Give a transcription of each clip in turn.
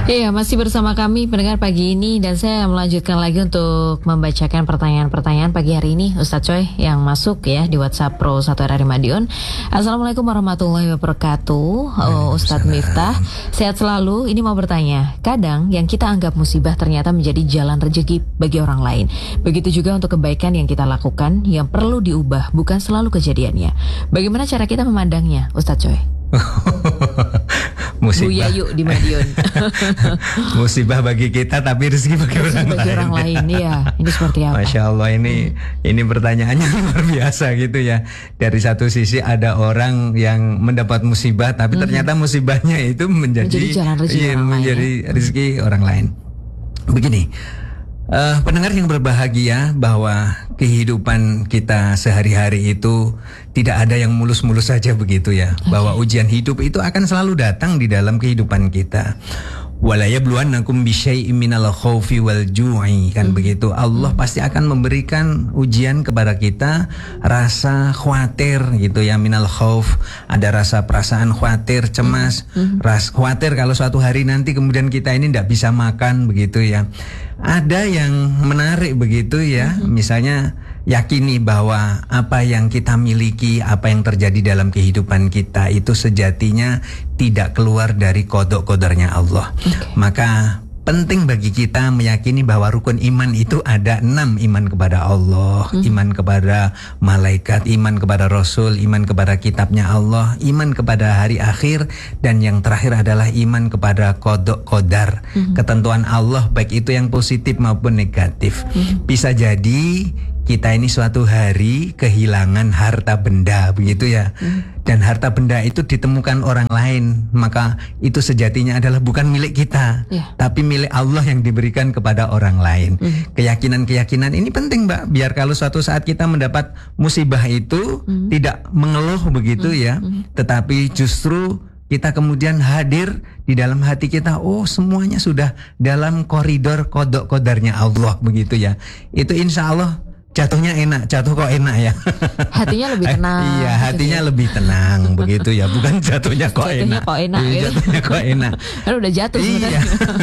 Iya, masih bersama kami pendengar pagi ini dan saya melanjutkan lagi untuk membacakan pertanyaan-pertanyaan pagi hari ini Ustadz Coy yang masuk ya di WhatsApp Pro 1 RRI Madiun. Assalamualaikum warahmatullahi wabarakatuh. Ustadz Miftah, sehat selalu. Ini mau bertanya, kadang yang kita anggap musibah ternyata menjadi jalan rezeki bagi orang lain. Begitu juga untuk kebaikan yang kita lakukan yang perlu diubah, bukan selalu kejadiannya. Bagaimana cara kita memandangnya, Ustadz Coy? Musibah. Bu Yayu di Madiun. Musibah bagi kita tapi rezeki bagi orang lain. Iya, ini seperti apa? Masya Allah, ini pertanyaannya luar biasa gitu ya. Dari satu sisi ada orang yang mendapat musibah tapi ternyata musibahnya itu menjadi jalan rezeki rezeki orang lain. Begini, pendengar yang berbahagia, bahwa kehidupan kita sehari-hari itu tidak ada yang mulus-mulus saja begitu ya. Bahwa ujian hidup itu akan selalu datang di dalam kehidupan kita. Wala yabluwannakum bisyai'im minal khaufi wal ju'i, kan begitu. Allah pasti akan memberikan ujian kepada kita, rasa khawatir gitu ya, minal khauf, ada rasa perasaan khawatir, cemas, rasa khawatir kalau suatu hari nanti kemudian kita ini tidak bisa makan begitu ya. Ada yang menarik begitu ya, misalnya yakini bahwa apa yang kita miliki, apa yang terjadi dalam kehidupan kita itu sejatinya tidak keluar dari qada-qadarnya Allah. Maka penting bagi kita meyakini bahwa rukun iman itu ada 6. Iman kepada Allah, iman kepada malaikat, iman kepada Rasul, iman kepada kitabnya Allah, iman kepada hari akhir, dan yang terakhir adalah iman kepada qada qadar, ketentuan Allah, baik itu yang positif maupun negatif. Bisa jadi kita ini suatu hari kehilangan harta benda begitu ya. Dan harta benda itu ditemukan orang lain, maka itu sejatinya adalah bukan milik kita, tapi milik Allah yang diberikan kepada orang lain. Keyakinan-keyakinan ini penting, Mbak, biar kalau suatu saat kita mendapat musibah itu tidak mengeluh begitu ya, tetapi justru kita kemudian hadir di dalam hati kita, oh semuanya sudah dalam koridor qada qadarnya Allah begitu ya. Itu insya Allah jatuhnya enak, jatuh kok enak ya. Hatinya lebih tenang. Iya, hatinya lebih tenang begitu ya, bukan jatuhnya kok enak. Jatuhnya kok enak. Kan udah jatuh sebenarnya.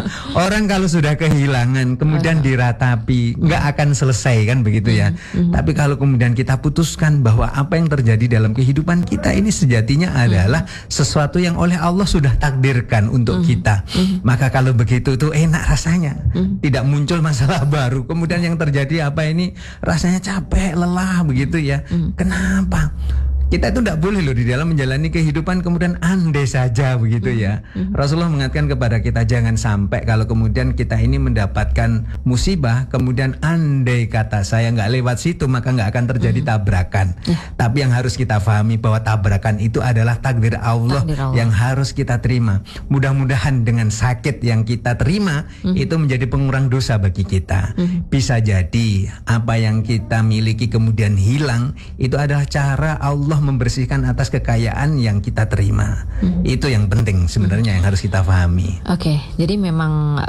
Orang kalau sudah kehilangan kemudian diratapi, nggak akan selesai kan begitu ya. Tapi kalau kemudian kita putuskan bahwa apa yang terjadi dalam kehidupan kita ini sejatinya adalah sesuatu yang oleh Allah sudah takdirkan untuk kita. Maka kalau begitu itu enak rasanya. Tidak muncul masalah baru. Kemudian yang terjadi apa ini? Rasanya capek, lelah begitu ya. Kenapa? Kita itu tidak boleh loh di dalam menjalani kehidupan kemudian andai saja begitu ya. Rasulullah mengatakan kepada kita, jangan sampai kalau kemudian kita ini mendapatkan musibah kemudian andai kata saya nggak lewat situ maka nggak akan terjadi tabrakan. Tapi yang harus kita pahami bahwa tabrakan itu adalah takdir Allah yang harus kita terima. Mudah-mudahan dengan sakit yang kita terima itu menjadi pengurang dosa bagi kita. Bisa jadi apa yang kita miliki kemudian hilang, itu adalah cara Allah membersihkan atas kekayaan yang kita terima. Itu yang penting sebenarnya yang harus kita pahami. Oke, jadi memang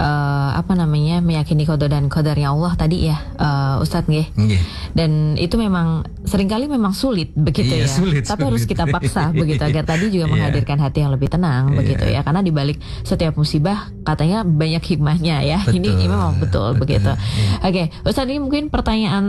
meyakini qada dan qadarnya Allah tadi ya, Ustadz nggih. Dan itu memang seringkali memang sulit begitu ya. Tapi harus kita paksa begitu agar tadi juga menghadirkan hati yang lebih tenang begitu ya. Karena di balik setiap musibah katanya banyak hikmahnya ya. Ini memang betul begitu. Oke, Ustadz, ini mungkin pertanyaan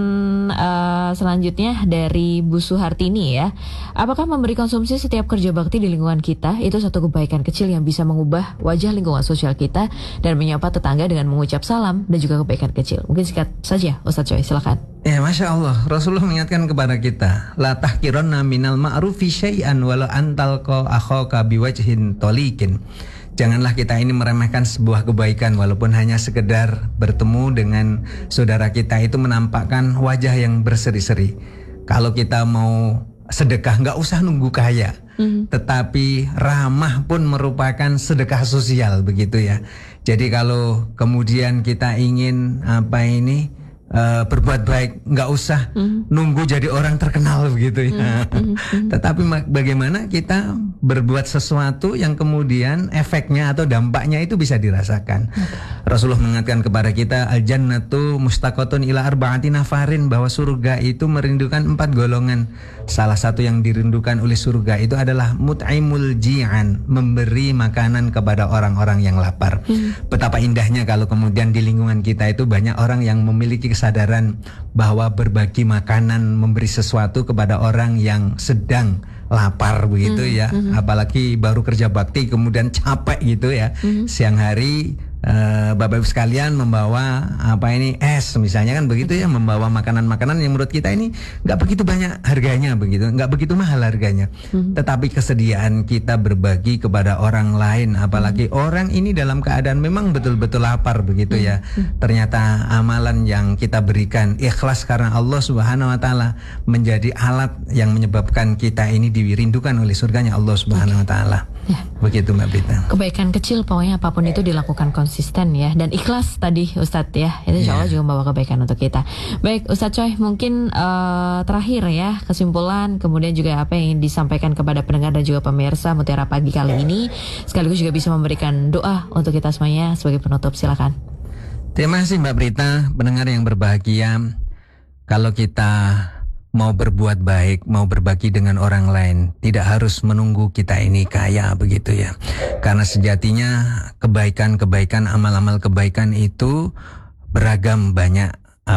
selanjutnya dari Bu Suhartini ya. Apakah memberi konsumsi setiap kerja bakti di lingkungan kita itu satu kebaikan kecil yang bisa mengubah wajah lingkungan sosial kita dan menyapa tetangga dengan mengucap salam dan juga kebaikan kecil? Mungkin singkat saja, Ustadz Coy, silakan. Ya, Masya Allah, Rasulullah mengingatkan kepada kita, la tahkiranna minal ma'rufi syai'an walau antalqa akhaka biwajhin tolikin. Janganlah kita ini meremehkan sebuah kebaikan walaupun hanya sekedar bertemu dengan saudara kita itu menampakkan wajah yang berseri-seri. Kalau kita mau sedekah nggak usah nunggu kaya, tetapi ramah pun merupakan sedekah sosial begitu ya. Jadi kalau kemudian kita ingin berbuat baik, nggak usah nunggu jadi orang terkenal begitu ya. Tetapi bagaimana kita berbuat sesuatu yang kemudian efeknya atau dampaknya itu bisa dirasakan. Rasulullah mengatakan kepada kita, al jannatu mustaqatun ila arba'ati nafarin, bahwa surga itu merindukan 4 golongan. Salah satu yang dirindukan oleh surga itu adalah mut'imul ji'an, memberi makanan kepada orang-orang yang lapar. Betapa indahnya kalau kemudian di lingkungan kita itu banyak orang yang memiliki kesadaran bahwa berbagi makanan, memberi sesuatu kepada orang yang sedang lapar begitu ya. Apalagi baru kerja bakti kemudian capek gitu ya. Siang hari Bapak Ibu sekalian membawa es misalnya kan begitu ya, membawa makanan-makanan yang menurut kita ini nggak begitu banyak harganya begitu, nggak begitu mahal harganya, tetapi kesediaan kita berbagi kepada orang lain, apalagi orang ini dalam keadaan memang betul-betul lapar begitu ya, ternyata amalan yang kita berikan ikhlas karena Allah Subhanahu Wa Taala menjadi alat yang menyebabkan kita ini dirindukan oleh surganya Allah Subhanahu Wa Taala. Ya. Begitu Mbak Brita. Kebaikan kecil pokoknya apapun itu dilakukan konsisten ya, dan ikhlas tadi Ustadz ya, itu insya Allah juga membawa kebaikan untuk kita. Baik Ustadz Choi, mungkin terakhir ya, kesimpulan kemudian juga apa yang disampaikan kepada pendengar dan juga pemirsa Mutiara Pagi kali ini, sekaligus juga bisa memberikan doa untuk kita semuanya sebagai penutup, silakan. Terima kasih Mbak Brita. Pendengar yang berbahagia, kalau kita mau berbuat baik, mau berbagi dengan orang lain, tidak harus menunggu kita ini kaya begitu ya. Karena sejatinya kebaikan-kebaikan, amal-amal kebaikan itu beragam, banyak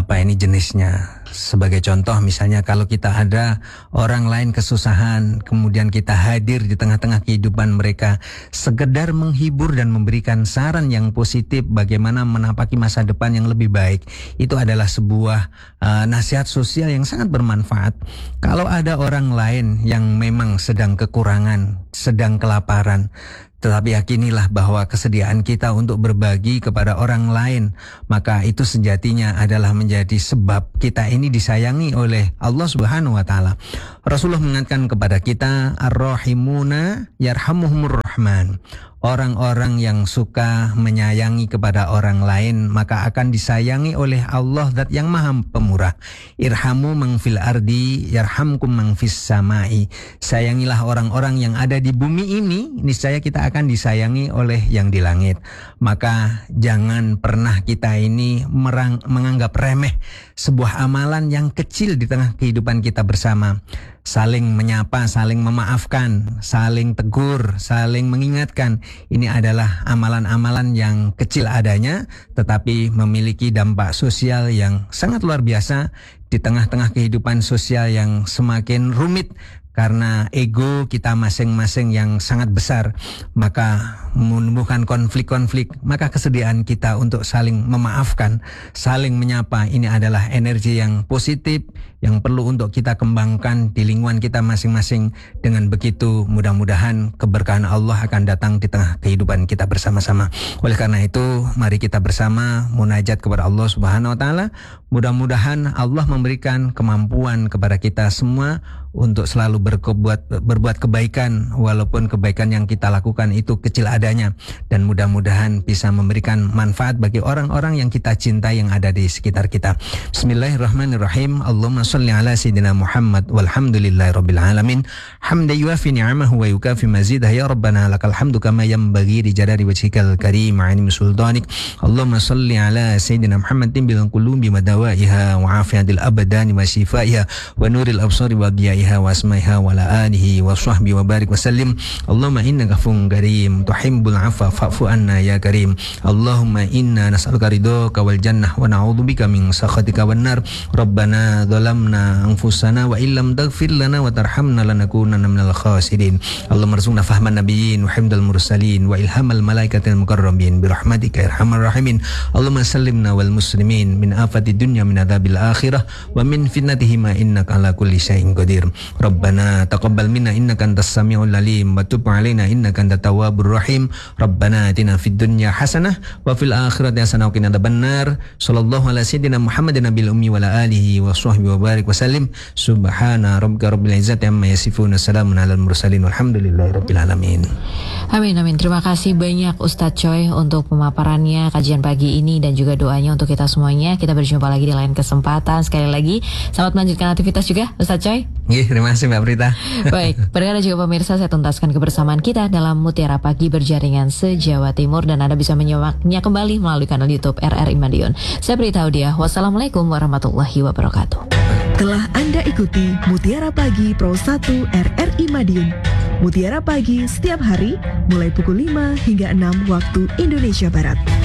jenisnya. Sebagai contoh misalnya kalau kita ada orang lain kesusahan, kemudian kita hadir di tengah-tengah kehidupan mereka, sekedar menghibur dan memberikan saran yang positif bagaimana menapaki masa depan yang lebih baik, itu adalah sebuah nasihat sosial yang sangat bermanfaat. Kalau ada orang lain yang memang sedang kekurangan, sedang kelaparan, tetapi yakinilah bahwa kesediaan kita untuk berbagi kepada orang lain, maka itu sejatinya adalah menjadi sebab kita ini disayangi oleh Allah Subhanahu Wa Taala. Rasulullah mengatakan kepada kita, ar-rahimuna yarhamuhumur rahman. Orang-orang yang suka menyayangi kepada orang lain maka akan disayangi oleh Allah Zat yang Maha Pemurah. Irhamu man fil ardi yarhamkum man fis samai. Sayangilah orang-orang yang ada di bumi ini, niscaya kita akan disayangi oleh yang di langit. Maka jangan pernah kita ini menganggap remeh sebuah amalan yang kecil di tengah kehidupan kita bersama. Saling menyapa, saling memaafkan, saling tegur, saling mengingatkan. Ini adalah amalan-amalan yang kecil adanya, tetapi memiliki dampak sosial yang sangat luar biasa di tengah-tengah kehidupan sosial yang semakin rumit. Karena ego kita masing-masing yang sangat besar, maka menumbuhkan konflik-konflik. Maka kesediaan kita untuk saling memaafkan, saling menyapa, ini adalah energi yang positif yang perlu untuk kita kembangkan di lingkungan kita masing-masing. Dengan begitu mudah-mudahan keberkahan Allah akan datang di tengah kehidupan kita bersama-sama. Oleh karena itu mari kita bersama munajat kepada Allah Subhanahu Wa Taala. Mudah-mudahan Allah memberikan kemampuan kepada kita semua untuk selalu berbuat kebaikan, walaupun kebaikan yang kita lakukan itu kecil adanya, dan mudah-mudahan bisa memberikan manfaat bagi orang-orang yang kita cintai yang ada di sekitar kita. Bismillahirrahmanirrahim. Allahumma shalli ala sayyidina Muhammad walhamdulillahirabbil alamin. Hamdan yuafi ni'amahu wa yukafi mazidah. Ya Rabbana lakal hamdu kama yanbaghi li jalali wajhikal karim 'azimi sultanik. Allahumma shalli ala sayyidina Muhammadin bil qulubi madawaiha wa afiyatil abdani wa shifaiha wa nuril absari wa diyaiha wa asmaiha wa ala alihi wa sahbihi wa barik wa sallim. Allahumma innaka afuwwun karim tuhibbul 'afwa fa'fu anna ya karim. Allahumma inna nas'aluka ridhaka wal jannah wa na'udzubika min sakhatika wan nar. Rabbana zalamna anfusana wa illam taghfir lana wa tarhamna lanakunanna minal khasirin. Allahumma arzuqna fahman nabiyyin wa hifdzal mursalin wa ilhamal malaikatil mukarramin bi rahmatika ya arhamar rahimin. Allahumma sallimna wal muslimin min afatid dunya min adzabil akhirah wa min fitnatihima innaka ala kulli syai'in qadir. Rabbana taqabbal minna innaka antas samiul alim wa tub 'alaina innaka antat tawwabur rahim. Rabbana atina fid dunya hasanah wa fil akhirati hasanah wa qina adzabannar. Sallallahu ala sayyidina Muhammadin nabiyil ummi wa ala alihi wa sahbihi wa barik wa sallim. Subhana rabbika rabbil izzati amma yasifun. Assalamun alal mursalin walhamdulillahirabbil alamin. Amin amin. Terima kasih banyak Ustadz Choi untuk pemaparannya kajian pagi ini dan juga doanya untuk kita semuanya. Kita berjumpa lagi di lain kesempatan. Sekali lagi selamat melanjutkan aktivitas juga Ustadz Choi. Iya, terima kasih Mbak Prita. Baik, pendengar dan juga pemirsa, saya tuntaskan kebersamaan kita dalam Mutiara Pagi berjaringan se-Jawa Timur dan Anda bisa menyimaknya kembali melalui kanal YouTube RRI Madiun. Saya Prita Audia. Wassalamualaikum warahmatullahi wabarakatuh. Telah Anda ikuti Mutiara Pagi Pro 1 RRI Madiun. Mutiara Pagi setiap hari mulai pukul 5 hingga 6 waktu Indonesia Barat.